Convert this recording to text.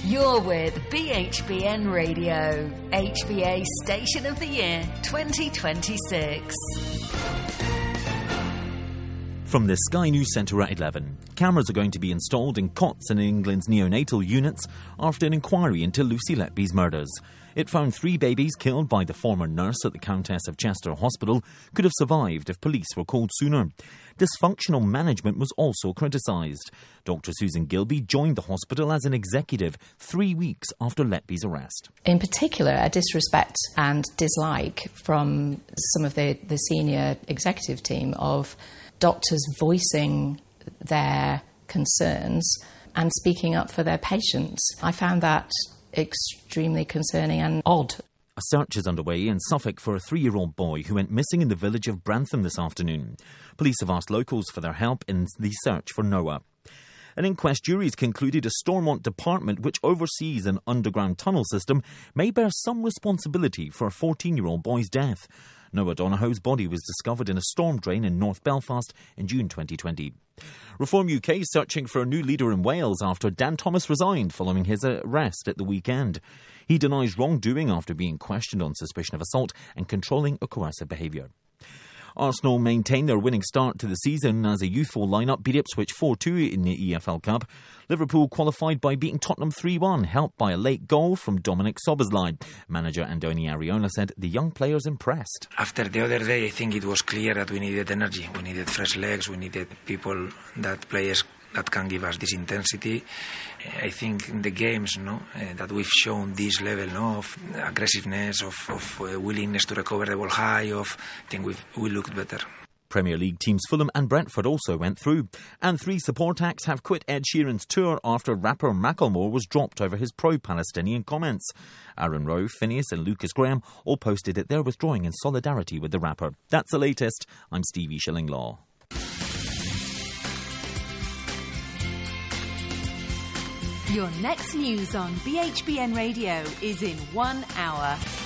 You're with BHBN Radio, HBA Station of the Year 2026. From the Sky News Centre at 11, cameras are going to be installed in cots in England's neonatal units after an inquiry into Lucy Letby's murders. It found 3 babies killed by the former nurse at the Countess of Chester Hospital could have survived if police were called sooner. Dysfunctional management was also criticised. Dr Susan Gilby joined the hospital as an executive 3 weeks after Letby's arrest. In particular, a disrespect and dislike from some of the senior executive team of doctors voicing their concerns and speaking up for their patients. I found that extremely concerning and odd. A search is underway in Suffolk for a 3-year-old boy who went missing in the village of Brantham this afternoon. Police have asked locals for their help in the search for Noah. An inquest jury has concluded a Stormont department which oversees an underground tunnel system may bear some responsibility for a 14-year-old boy's death. Noah Donahoe's body was discovered in a storm drain in North Belfast in June 2020. Reform UK is searching for a new leader in Wales after Dan Thomas resigned following his arrest at the weekend. He denies wrongdoing after being questioned on suspicion of assault and controlling or coercive behaviour. Arsenal maintained their winning start to the season as a youthful lineup beat Ipswich 4-2 in the EFL Cup. Liverpool qualified by beating Tottenham 3-1, helped by a late goal from Dominic Szoboszlai. Manager Andoni Iraola said the young players impressed. After the other day, I think it was clear that we needed energy, we needed fresh legs, we needed players that can give us this intensity. I think in the games, that we've shown this level of aggressiveness, of willingness to recover the ball high, I think we looked better. Premier League teams Fulham and Brentford also went through. And 3 support acts have quit Ed Sheeran's tour after rapper Macklemore was dropped over his pro-Palestinian comments. Aaron Rowe, Phineas and Lucas Graham all posted that they're withdrawing in solidarity with the rapper. That's the latest. I'm Stevie Shillinglaw. Your next news on BHBN Radio is in 1 hour.